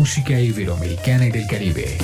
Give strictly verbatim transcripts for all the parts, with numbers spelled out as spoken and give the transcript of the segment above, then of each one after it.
música iberoamericana y del Caribe.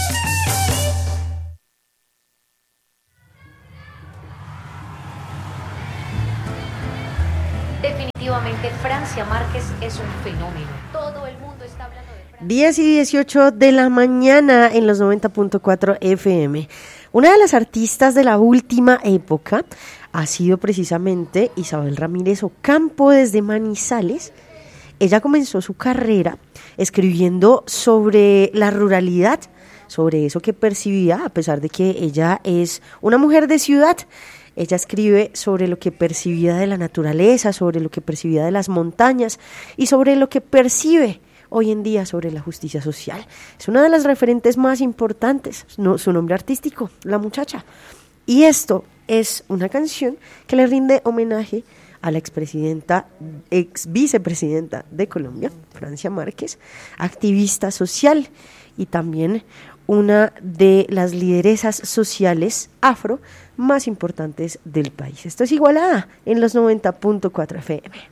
Definitivamente Francia Márquez es un fenómeno. Todo el mundo está hablando de Francia. diez y dieciocho de la mañana en los noventa punto cuatro F M. Una de las artistas de la última época ha sido precisamente Isabel Ramírez Ocampo desde Manizales. Ella comenzó su carrera escribiendo sobre la ruralidad, sobre eso que percibía, a pesar de que ella es una mujer de ciudad. Ella escribe sobre lo que percibía de la naturaleza, sobre lo que percibía de las montañas y sobre lo que percibe hoy en día sobre la justicia social. Es una de las referentes más importantes, no, su nombre artístico, La Muchacha. Y esto es una canción que le rinde homenaje a la expresidenta, ex vicepresidenta de Colombia, Francia Márquez, activista social y también una de las lideresas sociales afro más importantes del país. Esto es Igualada en los noventa punto cuatro F M.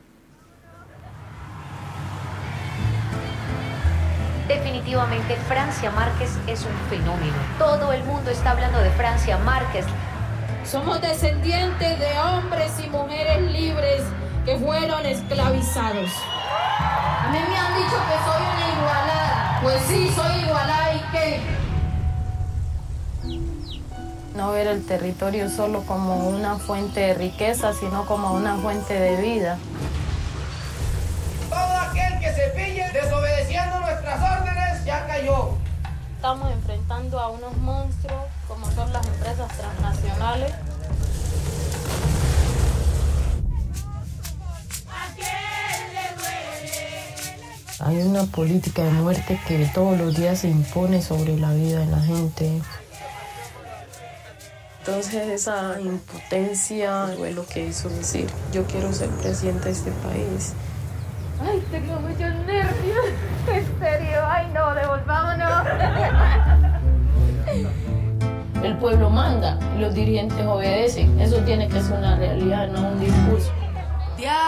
Definitivamente Francia Márquez es un fenómeno. Todo el mundo está hablando de Francia Márquez. Somos descendientes de hombres y mujeres libres que fueron esclavizados. A mí me han dicho que soy una igualada. Pues sí, soy igualada, ¿y qué? No ver el territorio solo como una fuente de riqueza, sino como una fuente de vida. Todo aquel que se pille desobedeciendo nuestras órdenes ya cayó. Estamos enfrentando a unos monstruos como son las empresas transnacionales. Hay una política de muerte que todos los días se impone sobre la vida de la gente. Entonces esa impotencia fue lo que hizo decir, yo quiero ser presidenta de este país. Ay, tengo muchos nervios. En serio, ay no, devolvámonos. El pueblo manda y los dirigentes obedecen. Eso tiene que ser una realidad, no un discurso.